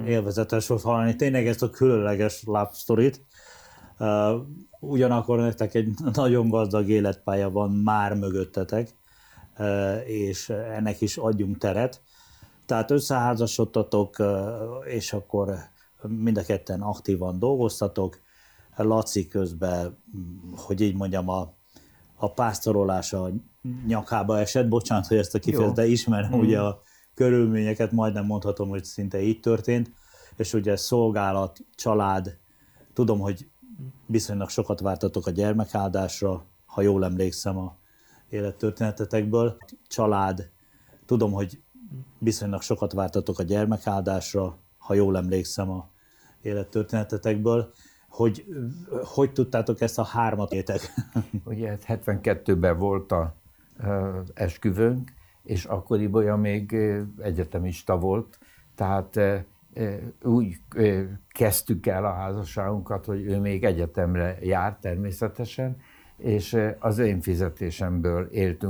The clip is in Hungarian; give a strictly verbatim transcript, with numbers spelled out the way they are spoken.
élvezetes volt hallani tényleg ezt a különleges love storyt. Uh, ugyanakkor nektek egy nagyon gazdag életpálya van már mögöttetek, uh, és ennek is adjunk teret. Tehát összeházasodtatok, uh, és akkor mind a ketten aktívan dolgoztatok. Laci közben, hogy így mondjam, a, a pásztorolása nyakába esett, bocsánat, hogy ezt a kifejezést, de ismerem mm. ugye a körülményeket, majdnem mondhatom, hogy szinte így történt, és ugye szolgálat, család, tudom, hogy viszonylag sokat vártatok a gyermekáldásra, ha jól emlékszem a élettörténetetekből. Család, tudom, hogy viszonylag sokat vártatok a gyermekáldásra, ha jól emlékszem a élettörténetetekből. Hogy, hogy tudtátok ezt a hármat étek? Ugye hetvenkettőben volt az esküvőnk, és akkoriban még egyetemista volt, tehát úgy kezdtük el a házasságunkat, hogy ő még egyetemre járt természetesen, és az én fizetésemből éltünk.